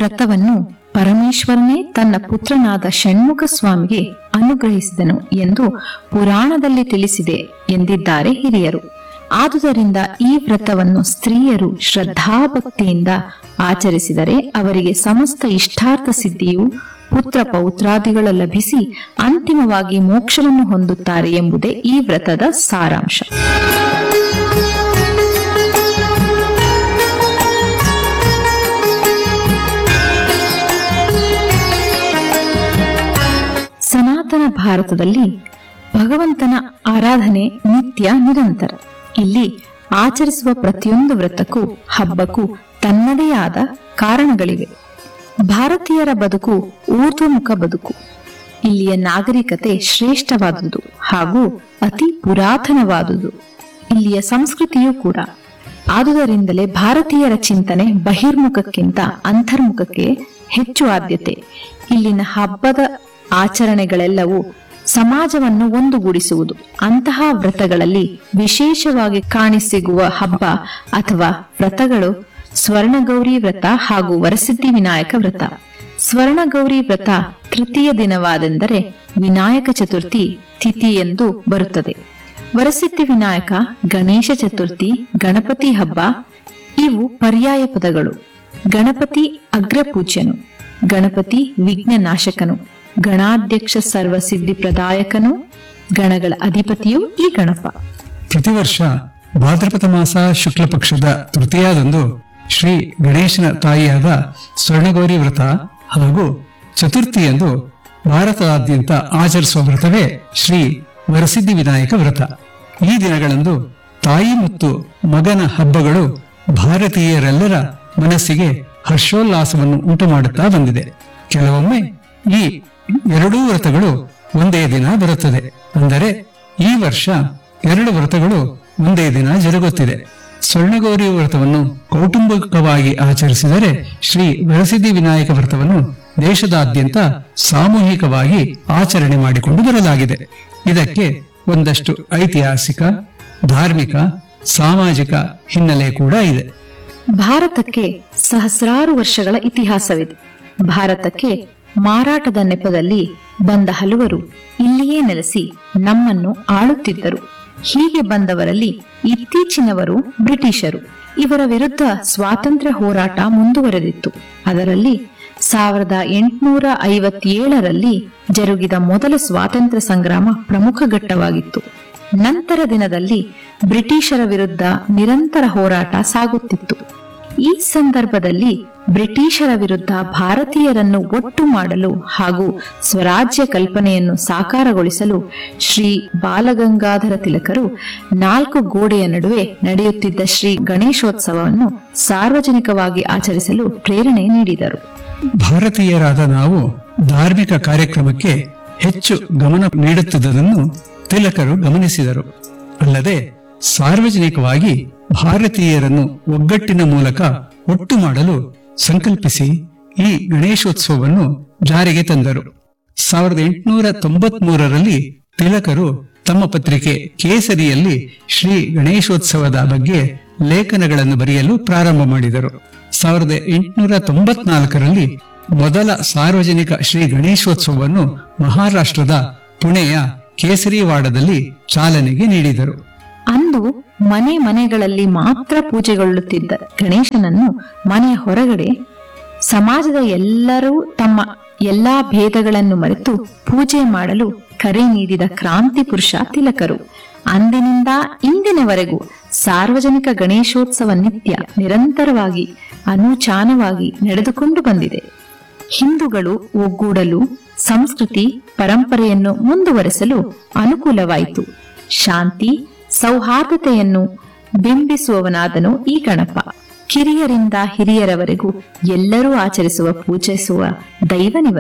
ವ್ರತವನ್ನು ಪರಮೇಶ್ವರನೇ ತನ್ನ ಪುತ್ರನಾದ ಷಣ್ಮುಖ ಸ್ವಾಮಿಗೆ ಅನುಗ್ರಹಿಸಿದನು ಎಂದು ಪುರಾಣದಲ್ಲಿ ತಿಳಿಸಿದೆ ಎಂದಿದ್ದಾರೆ ಹಿರಿಯರು. ಆದುದರಿಂದ ಈ ವ್ರತವನ್ನು ಸ್ತ್ರೀಯರು ಶ್ರದ್ಧಾಭಕ್ತಿಯಿಂದ ಆಚರಿಸಿದರೆ ಅವರಿಗೆ ಸಮಸ್ತ ಇಷ್ಟಾರ್ಥ ಸಿದ್ಧಿಯು ಪುತ್ರ ಪೌತ್ರಾದಿಗಳು ಲಭಿಸಿ ಅಂತಿಮವಾಗಿ ಮೋಕ್ಷವನ್ನು ಹೊಂದುತ್ತಾರೆ ಎಂಬುದೇ ಈ ವ್ರತದ ಸಾರಾಂಶ. ಸನಾತನ ಭಾರತದಲ್ಲಿ ಭಗವಂತನ ಆರಾಧನೆ ನಿತ್ಯ ನಿರಂತರ. ಇಲ್ಲಿ ಆಚರಿಸುವ ಪ್ರತಿಯೊಂದು ವ್ರತಕ್ಕೂ ಹಬ್ಬಕ್ಕೂ ತನ್ನದೇ ಆದ ಕಾರಣಗಳಿವೆ. ಭಾರತೀಯರ ಬದುಕು ಊರ್ಧ್ವಮುಖ ಬದುಕು. ಇಲ್ಲಿಯ ನಾಗರಿಕತೆ ಶ್ರೇಷ್ಠವಾದುದು ಹಾಗೂ ಅತಿ ಪುರಾತನವಾದುದು. ಇಲ್ಲಿಯ ಸಂಸ್ಕೃತಿಯೂ ಕೂಡ. ಆದುದರಿಂದಲೇ ಭಾರತೀಯರ ಚಿಂತನೆ ಬಹಿರ್ಮುಖಕ್ಕಿಂತ ಅಂತರ್ಮುಖಕ್ಕೆ ಹೆಚ್ಚು ಆದ್ಯತೆ. ಇಲ್ಲಿನ ಹಬ್ಬದ ಆಚರಣೆಗಳೆಲ್ಲವೂ ಸಮಾಜವನ್ನು ಒಂದುಗೂಡಿಸುವುದು. ಅಂತಹ ವ್ರತಗಳಲ್ಲಿ ವಿಶೇಷವಾಗಿ ಕಾಣಿಸಿಗುವ ಹಬ್ಬ ಅಥವಾ ವ್ರತಗಳು ಸ್ವರ್ಣಗೌರಿ ವ್ರತ ಹಾಗೂ ವರಸಿದ್ಧಿ ವಿನಾಯಕ ವ್ರತ. ಸ್ವರ್ಣಗೌರಿ ವ್ರತ ತೃತೀಯ ದಿನವಾದೆಂದರೆ ವಿನಾಯಕ ಚತುರ್ಥಿ ತಿಥಿ ಎಂದು ಬರುತ್ತದೆ. ವರಸಿದ್ಧಿ ವಿನಾಯಕ ಗಣೇಶ ಚತುರ್ಥಿ, ಗಣಪತಿ ಹಬ್ಬ ಇವು ಪರ್ಯಾಯ ಪದಗಳು. ಗಣಪತಿ ಅಗ್ರಪೂಜ್ಯನು, ಗಣಪತಿ ವಿಘ್ನ ನಾಶಕನು, ಗಣಾಧ್ಯಕ್ಷ ಸರ್ವಸಿದ್ಧಿ ಪ್ರದಾಯಕನು, ಗಣಗಳ ಅಧಿಪತಿಯು ಈ ಗಣಪ. ಪ್ರತಿ ವರ್ಷ ಭಾದ್ರಪದ ಮಾಸ ಶುಕ್ಲ ಪಕ್ಷದ ತೃತೀಯದಂದು ಶ್ರೀ ಗಣೇಶನ ತಾಯಿಯಾದ ಸ್ವರ್ಣಗೌರಿ ವ್ರತ ಹಾಗೂ ಚತುರ್ಥಿಯಂದು ಭಾರತದಾದ್ಯಂತ ಆಚರಿಸುವ ವ್ರತವೇ ಶ್ರೀ ವರಸಿದ್ಧಿ ವಿನಾಯಕ ವ್ರತ. ಈ ದಿನಗಳಂದು ತಾಯಿ ಮತ್ತು ಮಗನ ಹಬ್ಬಗಳು ಭಾರತೀಯರೆಲ್ಲರ ಮನಸ್ಸಿಗೆ ಹರ್ಷೋಲ್ಲಾಸವನ್ನು ಉಂಟು ಮಾಡುತ್ತಾ ಬಂದಿದೆ. ಕೆಲವೊಮ್ಮೆ ಈ ಎರಡೂ ವ್ರತಗಳು ಒಂದೇ ದಿನ ಬರುತ್ತದೆ. ಅಂದರೆ ಈ ವರ್ಷ 2 ವ್ರತಗಳು ಒಂದೇ ದಿನ ಜರುಗುತ್ತಿದೆ. ಸ್ವರ್ಣಗೌರಿ ವ್ರತವನ್ನು ಕೌಟುಂಬಿಕವಾಗಿ ಆಚರಿಸಿದರೆ ಶ್ರೀ ವರಸಿದ್ಧಿ ವಿನಾಯಕ ವ್ರತವನ್ನು ದೇಶದಾದ್ಯಂತ ಸಾಮೂಹಿಕವಾಗಿ ಆಚರಣೆ ಮಾಡಿಕೊಂಡು ಬರಲಾಗಿದೆ. ಇದಕ್ಕೆ ಒಂದಷ್ಟು ಐತಿಹಾಸಿಕ, ಧಾರ್ಮಿಕ, ಸಾಮಾಜಿಕ ಹಿನ್ನೆಲೆ ಕೂಡ ಇದೆ. ಭಾರತಕ್ಕೆ ಸಹಸ್ರಾರು ವರ್ಷಗಳ ಇತಿಹಾಸವಿದೆ. ಭಾರತಕ್ಕೆ ಮಾರಾಟದ ನೆಪದಲ್ಲಿ ಬಂದ ಹಲವರು ಇಲ್ಲಿಯೇ ನೆಲೆಸಿ ನಮ್ಮನ್ನು ಆಳುತ್ತಿದ್ದರು. ಹೀಗೆ ಬಂದವರಲ್ಲಿ ಇತ್ತೀಚಿನವರು ಬ್ರಿಟಿಷರು. ಇವರ ವಿರುದ್ಧ ಸ್ವಾತಂತ್ರ್ಯ ಹೋರಾಟ ಮುಂದುವರೆದಿತ್ತು. ಅದರಲ್ಲಿ 1857ರಲ್ಲಿ ಜರುಗಿದ ಮೊದಲ ಸ್ವಾತಂತ್ರ್ಯ ಸಂಗ್ರಾಮ ಪ್ರಮುಖ ಘಟ್ಟವಾಗಿತ್ತು. ನಂತರ ದಿನದಲ್ಲಿ ಬ್ರಿಟಿಷರ ವಿರುದ್ಧ ನಿರಂತರ ಹೋರಾಟ ಸಾಗುತ್ತಿತ್ತು. ಈ ಸಂದರ್ಭದಲ್ಲಿ ಬ್ರಿಟಿಷರ ವಿರುದ್ಧ ಭಾರತೀಯರನ್ನು ಒಟ್ಟು ಮಾಡಲು ಹಾಗೂ ಸ್ವರಾಜ್ಯ ಕಲ್ಪನೆಯನ್ನು ಸಾಕಾರಗೊಳಿಸಲು ಶ್ರೀ ಬಾಲಗಂಗಾಧರ ತಿಲಕರು 4 ಗೋಡೆಯ ನಡುವೆ ನಡೆಯುತ್ತಿದ್ದ ಶ್ರೀ ಗಣೇಶೋತ್ಸವವನ್ನು ಸಾರ್ವಜನಿಕವಾಗಿ ಆಚರಿಸಲು ಪ್ರೇರಣೆ ನೀಡಿದರು. ಭಾರತೀಯರಾದ ನಾವು ಧಾರ್ಮಿಕ ಕಾರ್ಯಕ್ರಮಕ್ಕೆ ಹೆಚ್ಚು ಗಮನ ನೀಡುತ್ತಿದ್ದುದನ್ನು ತಿಲಕರು ಗಮನಿಸಿದರು. ಅಲ್ಲದೆ ಸಾರ್ವಜನಿಕವಾಗಿ ಭಾರತೀಯರನ್ನು ಒಗ್ಗಟ್ಟಿನ ಮೂಲಕ ಒಟ್ಟು ಮಾಡಲು ಸಂಕಲ್ಪಿಸಿ ಈ ಗಣೇಶೋತ್ಸವವನ್ನು ಜಾರಿಗೆ ತಂದರು. 1893ರಲ್ಲಿ ತಿಲಕರು ತಮ್ಮ ಪತ್ರಿಕೆ ಕೇಸರಿಯಲ್ಲಿ ಶ್ರೀ ಗಣೇಶೋತ್ಸವದ ಬಗ್ಗೆ ಲೇಖನಗಳನ್ನು ಬರೆಯಲು ಪ್ರಾರಂಭ ಮಾಡಿದರು. 1894ರಲ್ಲಿ ಮೊದಲ ಸಾರ್ವಜನಿಕ ಶ್ರೀ ಗಣೇಶೋತ್ಸವವನ್ನು ಮಹಾರಾಷ್ಟ್ರದ ಪುಣೆಯ ಕೇಸರಿವಾಡದಲ್ಲಿ ಚಾಲನೆಗೆ ನೀಡಿದರು. ಅಂದು ಮನೆ ಮನೆಗಳಲ್ಲಿ ಮಾತ್ರ ಪೂಜೆಗೊಳ್ಳುತ್ತಿದ್ದ ಗಣೇಶನನ್ನು ಮನೆಯ ಹೊರಗಡೆ ಸಮಾಜದ ಎಲ್ಲರೂ ತಮ್ಮ ಎಲ್ಲಾ ಭೇದಗಳನ್ನು ಮರೆತು ಪೂಜೆ ಮಾಡಲು ಕರೆ ನೀಡಿದ ಕ್ರಾಂತಿ ಪುರುಷ ತಿಲಕರು. ಅಂದಿನಿಂದ ಇಂದಿನವರೆಗೂ ಸಾರ್ವಜನಿಕ ಗಣೇಶೋತ್ಸವ ನಿತ್ಯ ನಿರಂತರವಾಗಿ ಅನುಚಾನವಾಗಿ ನಡೆದುಕೊಂಡು ಬಂದಿದೆ. ಹಿಂದೂಗಳು ಒಗ್ಗೂಡಲು ಸಂಸ್ಕೃತಿ ಪರಂಪರೆಯನ್ನು ಮುಂದುವರೆಸಲು ಅನುಕೂಲವಾಯಿತು. ಶಾಂತಿ ಸೌಹಾರ್ದತೆಯನ್ನು ಬಿಂಬಿಸುವವನಾದನು ಈ ಗಣಪ. ಕಿರಿಯರಿಂದ ಹಿರಿಯರವರೆಗೂ ಎಲ್ಲರೂ ಆಚರಿಸುವ ಪೂಜಿಸುವ ದೈವನಿವ.